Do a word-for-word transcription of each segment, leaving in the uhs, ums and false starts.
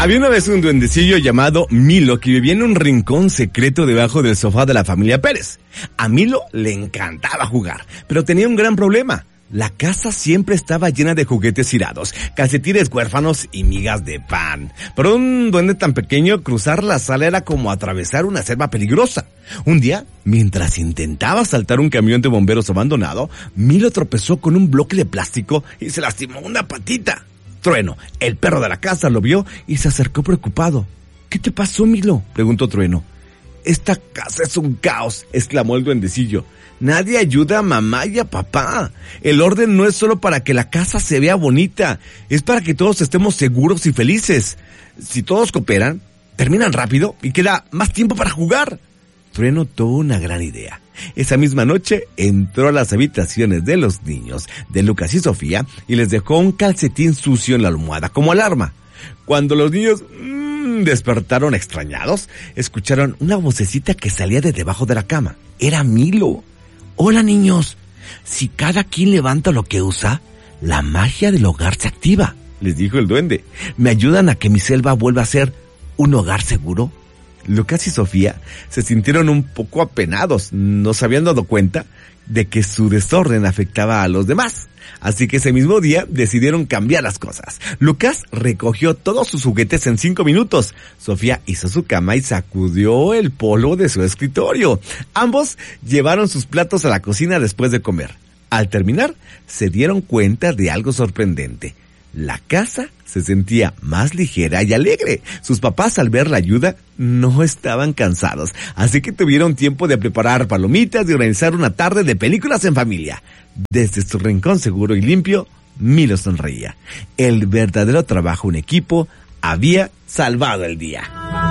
Había una vez un duendecillo llamado Milo que vivía en un rincón secreto debajo del sofá de la familia Pérez. A Milo le encantaba jugar, pero tenía un gran problema. La casa siempre estaba llena de juguetes tirados, calcetines huérfanos y migas de pan. Para un duende tan pequeño, cruzar la sala era como atravesar una selva peligrosa. Un día, mientras intentaba saltar un camión de bomberos abandonado, Milo tropezó con un bloque de plástico y se lastimó una patita. Trueno, el perro de la casa, lo vio y se acercó preocupado. ¿Qué te pasó, Milo?, preguntó Trueno. Esta casa es un caos, exclamó el duendecillo. Nadie ayuda a mamá y a papá. El orden no es solo para que la casa se vea bonita, es para que todos estemos seguros y felices. Si todos cooperan, terminan rápido y queda más tiempo para jugar. Trueno tuvo una gran idea. Esa misma noche entró a las habitaciones de los niños, de Lucas y Sofía, y les dejó un calcetín sucio en la almohada como alarma. Cuando los niños mmm, despertaron extrañados, escucharon una vocecita que salía de debajo de la cama. Era Milo. Hola, niños. Si cada quien levanta lo que usa, la magia del hogar se activa, les dijo el duende. ¿Me ayudan a que mi selva vuelva a ser un hogar seguro? Lucas y Sofía se sintieron un poco apenados. No se habían dado cuenta de que su desorden afectaba a los demás. Así que ese mismo día decidieron cambiar las cosas. Lucas recogió todos sus juguetes en cinco minutos. Sofía hizo su cama y sacudió el polvo de su escritorio. Ambos llevaron sus platos a la cocina después de comer. Al terminar, se dieron cuenta de algo sorprendente. La casa se sentía más ligera y alegre. Sus papás, al ver la ayuda, no estaban cansados, así que tuvieron tiempo de preparar palomitas y organizar una tarde de películas en familia. Desde su rincón seguro y limpio, Milo sonreía. El verdadero trabajo en equipo había salvado el día.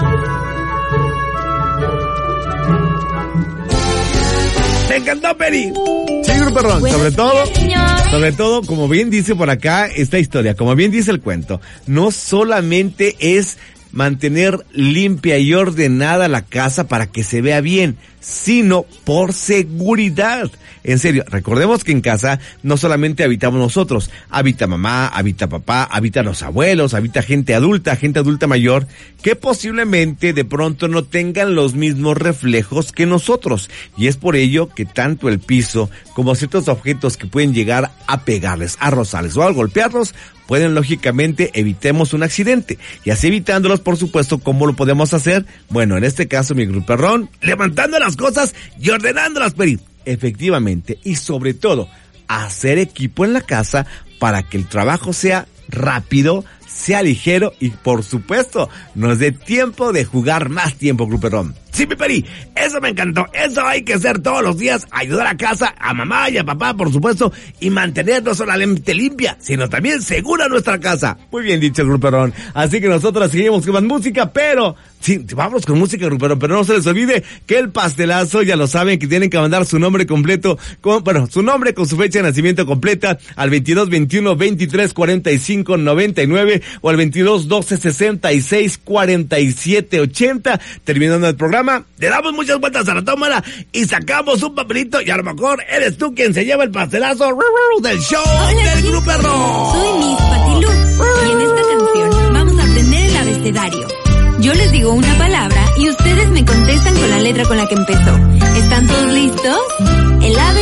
¡Me encantó, Peri! Sí, Gruperrón, sobre todo, sobre todo, como bien dice por acá esta historia, como bien dice el cuento, no solamente es mantener limpia y ordenada la casa para que se vea bien, sino por seguridad. En serio, recordemos que en casa no solamente habitamos nosotros, habita mamá, habita papá, habitan los abuelos, habita gente adulta, gente adulta mayor, que posiblemente de pronto no tengan los mismos reflejos que nosotros. Y es por ello que tanto el piso como ciertos objetos que pueden llegar a pegarles, a rozarles o a golpearlos, pueden lógicamente evitemos un accidente. Y así evitándolos, por supuesto, ¿cómo lo podemos hacer? Bueno, en este caso, mi Gruperrón, levantando las cosas y ordenándolas, Peri. Efectivamente, y sobre todo, hacer equipo en la casa para que el trabajo sea rápido, sea ligero y, por supuesto, nos dé tiempo de jugar más tiempo, Gruperrón. Sí, mi Peri, eso me encantó. Eso hay que hacer todos los días, ayudar a casa, a mamá y a papá, por supuesto, y mantener no solamente limpia, sino también segura nuestra casa. Muy bien dicho, Gruperrón. Así que nosotros seguimos con más música, pero sí, vamos con música, Gruperrón, pero no se les olvide que el pastelazo, ya lo saben, que tienen que mandar su nombre completo, con, bueno, su nombre con su fecha de nacimiento completa al veintidós veintiuno veintitrés cuarenta y cinco noventa y nueve o al veintidós doce sesenta y seis cuarenta y siete ochenta. Terminando el programa, le damos muchas vueltas a la tómara y sacamos un papelito y a lo mejor eres tú quien se lleva el pastelazo del show. Hola, del Gruperrón. Soy Miss Patilú y en esta canción vamos a aprender el abecedario. Yo les digo una palabra y ustedes me contestan con la letra con la que empezó. ¿Están todos listos? El ave